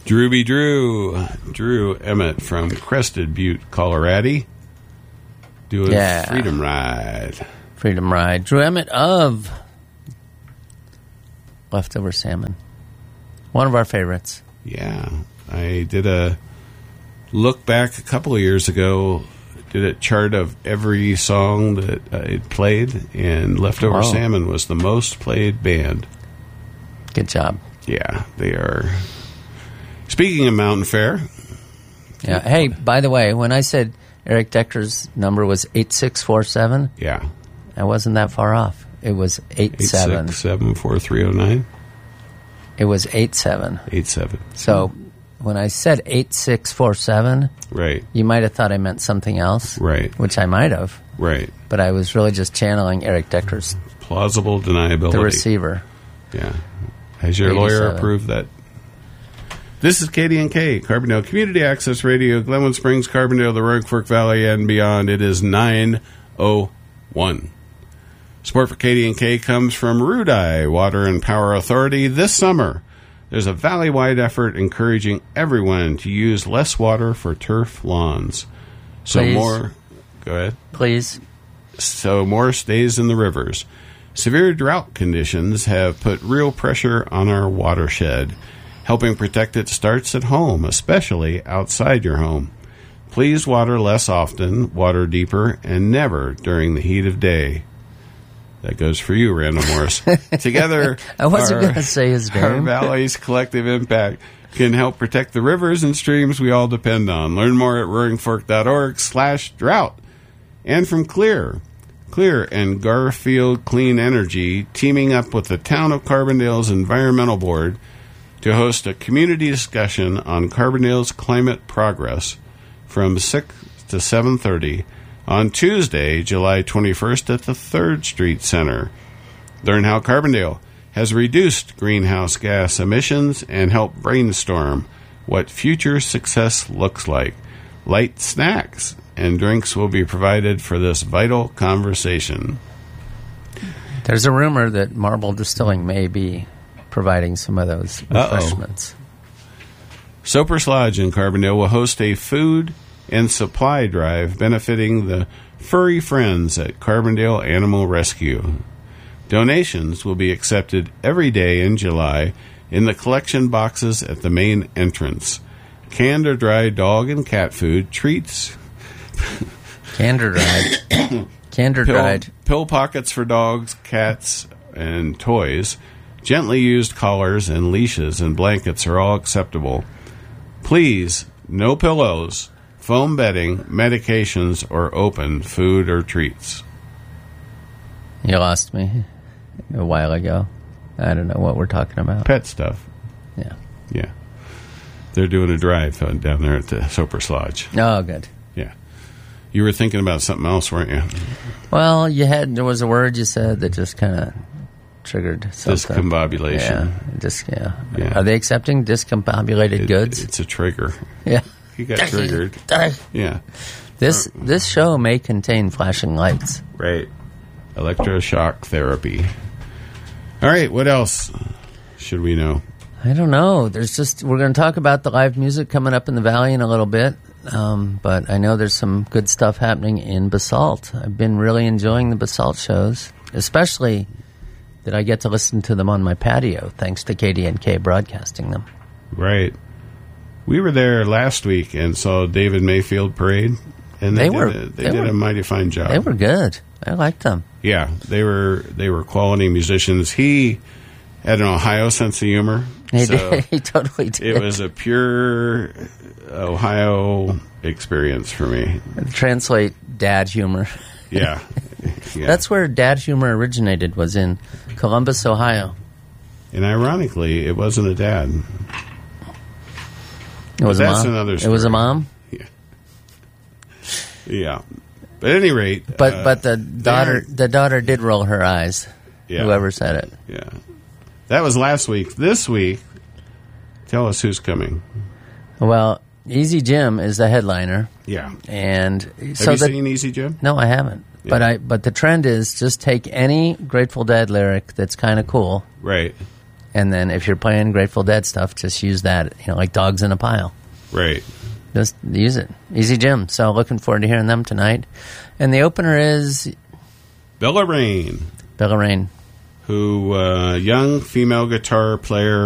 Drew Emmett from Crested Butte, Colorado, doing Freedom Ride. Freedom Ride. Drew Emmett of Leftover Salmon. One of our favorites. Yeah. I did a look back a couple of years ago, did a chart of every song that I played, and Leftover Salmon was the most played band. Good job. Yeah, they are. Speaking of Mountain Fair. Yeah. Hey, by the way, when I said Eric Decker's number was 8647, yeah, I wasn't that far off. It was 87. 8674309. It was 87. 87. So when I said 8647, right, you might have thought I meant something else, right? Which I might have, right? But I was really just channeling Eric Decker's plausible deniability. The receiver. Yeah. Has your 87. Lawyer approved that? This is KDNK, Carbondale Community Access Radio, Glenwood Springs, Carbondale, the Roaring Fork Valley, and beyond. It is 9:01. Support for KDNK comes from Rudai Water and Power Authority. This summer, there's a valley-wide effort encouraging everyone to use less water for turf lawns. So Please. More... Go ahead. Please. So more stays in the rivers. Severe drought conditions have put real pressure on our watershed. Helping protect it starts at home, especially outside your home. Please water less often, water deeper, and never during the heat of day. That goes for you, Randall Morris. Together, I wasn't going to say his name. Our valley's collective impact can help protect the rivers and streams we all depend on. Learn more at roaringfork.org/drought. And from Clear and Garfield Clean Energy, teaming up with the Town of Carbondale's Environmental Board to host a community discussion on Carbondale's climate progress from 6 to 7:30 on Tuesday, July 21st at the 3rd Street Center. Learn how Carbondale has reduced greenhouse gas emissions and help brainstorm what future success looks like. Light snacks and drinks will be provided for this vital conversation. There's a rumor that Marble Distilling may be providing some of those refreshments. Soper's Lodge in Carbondale will host a food and supply drive benefiting the furry friends at Carbondale Animal Rescue. Donations will be accepted every day in July in the collection boxes at the main entrance. Canned or dry dog and cat food, treats... Canned or dried. Canned or dried. Pill pockets for dogs, cats, and toys. Gently used collars and leashes and blankets are all acceptable. Please, no pillows, foam bedding, medications, or open food or treats. You lost me a while ago. I don't know what we're talking about. Pet stuff. Yeah. Yeah. They're doing a drive down there at the Soper's Lodge. Oh, good. Yeah. You were thinking about something else, weren't you? Well, there was a word you said that just kind of triggered something. Discombobulation. Yeah. Are they accepting discombobulated goods? It's a trigger. Yeah. You got triggered. Yeah. This show may contain flashing lights. Right. Electroshock therapy. All right, what else should we know? I don't know. We're going to talk about the live music coming up in the Valley in a little bit. But I know there's some good stuff happening in Basalt. I've been really enjoying the Basalt shows, especially that I get to listen to them on my patio, thanks to KDNK broadcasting them. Right. We were there last week and saw David Mayfield Parade, and they did a mighty fine job. They were good. I liked them. Yeah, they were quality musicians. He had an Ohio sense of humor. He totally did. It was a pure Ohio experience for me. Translate dad humor. Yeah. That's where dad humor originated, was in Columbus, Ohio. And ironically, it wasn't a dad. It was a mom. That's another story. It was a mom? Yeah. But at any rate... But the daughter did roll her eyes. Yeah. Whoever said it. Yeah. That was last week. This week, tell us who's coming. Well, Easy Jim is the headliner. Yeah. And have you seen Easy Jim? No, I haven't. Yeah. But the trend is just take any Grateful Dead lyric that's kind of cool. Right. And then if you're playing Grateful Dead stuff, just use that, like Dogs in a Pile. Right. Just use it. Easy Jim. So looking forward to hearing them tonight. And the opener is Bella Rain. Bella Rain. Who, young female guitar player,